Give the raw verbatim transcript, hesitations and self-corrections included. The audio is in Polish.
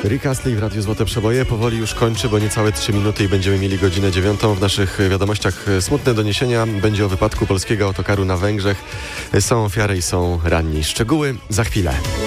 Rick Astley w Radiu Złote Przeboje powoli już kończy, bo niecałe trzy minuty i będziemy mieli godzinę dziewiątą. W naszych wiadomościach smutne doniesienia. Będzie o wypadku polskiego autokaru na Węgrzech. Są ofiary i są ranni. Szczegóły za chwilę.